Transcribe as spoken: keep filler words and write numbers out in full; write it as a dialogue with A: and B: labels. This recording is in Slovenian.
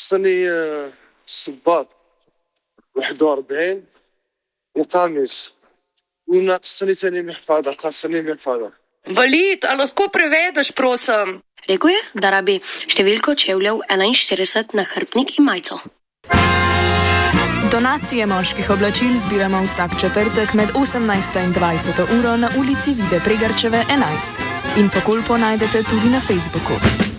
A: خصني الصباط واحد وأربعين وقميص وناقصني ثاني محفظة خاصني محفظة.
B: Valid, a lahko prevedeš, prosim?
C: Rekel je, da rabi številko čevljev enainštirideset na hrbtnik in majico.
D: Donacije moških oblačil zbiramo vsak četrtek med osemnajsto in dvajseto uro na ulici Vide Pregarčeve enajst. Infokolpo najdete tudi na Facebooku.